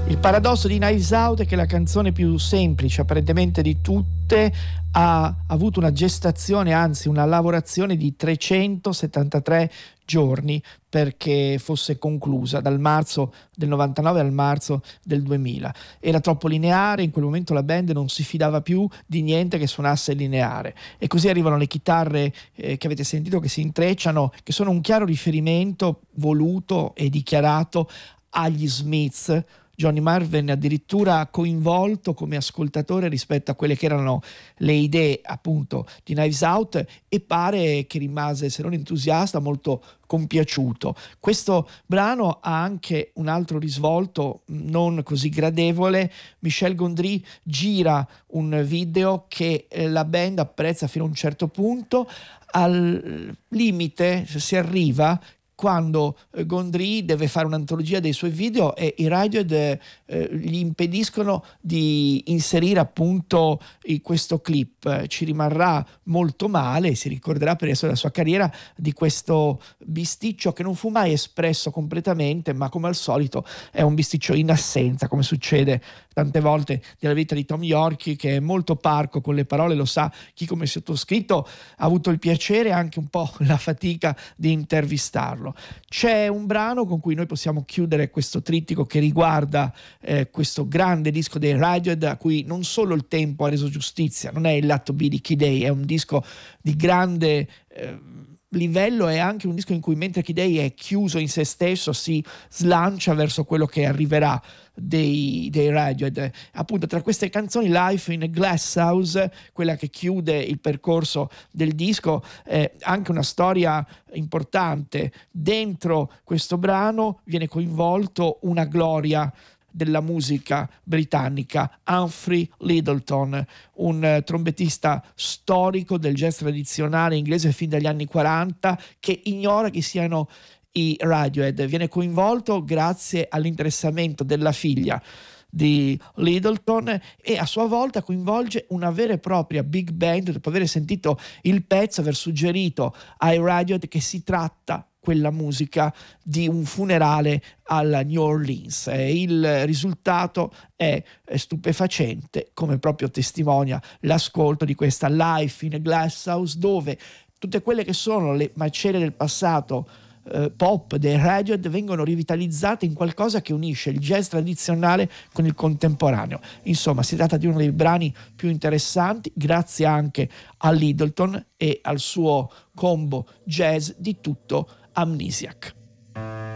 Il paradosso di Knives Out è che la canzone più semplice apparentemente di tutte ha avuto una gestazione, anzi una lavorazione di 373 giorni perché fosse conclusa, dal marzo del 99 al marzo del 2000. Era troppo lineare, in quel momento la band non si fidava più di niente che suonasse lineare, e così arrivano le chitarre che avete sentito, che si intrecciano, che sono un chiaro riferimento voluto e dichiarato agli Smiths. Johnny Marr venne addirittura coinvolto come ascoltatore rispetto a quelle che erano le idee appunto di Knives Out, e pare che rimase, se non entusiasta, molto compiaciuto. Questo brano ha anche un altro risvolto non così gradevole. Michel Gondry gira un video che la band apprezza fino a un certo punto. Al limite si arriva quando Gondry deve fare un'antologia dei suoi video e i Radiohead gli impediscono di inserire appunto questo clip. Ci rimarrà molto male, si ricorderà per il resto della sua carriera di questo bisticcio che non fu mai espresso completamente, ma come al solito è un bisticcio in assenza, come succede tante volte nella vita di Tom York, che è molto parco con le parole, lo sa chi come sottoscritto ha avuto il piacere e anche un po' la fatica di intervistarlo. C'è un brano con cui noi possiamo chiudere questo trittico che riguarda questo grande disco dei Radiohead, a cui non solo il tempo ha reso giustizia, non è il lato B di Kid A, è un disco di grande livello, è anche un disco in cui, mentre Kid A è chiuso in se stesso, si slancia verso quello che arriverà dei Radiohead. Appunto, tra queste canzoni, Life in a Glass House, quella che chiude il percorso del disco, è anche una storia importante. Dentro questo brano viene coinvolto una gloria della musica britannica, Humphrey Lyttelton, un trombettista storico del jazz tradizionale inglese fin dagli anni 40, che ignora chi siano i Radiohead. Viene coinvolto grazie all'interessamento della figlia di Lyttelton e a sua volta coinvolge una vera e propria big band. Dopo aver sentito il pezzo, aver suggerito ai Radiohead che si tratta, quella musica, di un funerale alla New Orleans. Il risultato è stupefacente, come proprio testimonia l'ascolto di questa Life in a Glass House, dove tutte quelle che sono le macerie del passato pop dei Radiohead vengono rivitalizzate in qualcosa che unisce il jazz tradizionale con il contemporaneo. Insomma, si tratta di uno dei brani più interessanti, grazie anche a Lyttelton e al suo combo jazz di tutto Amnesiac.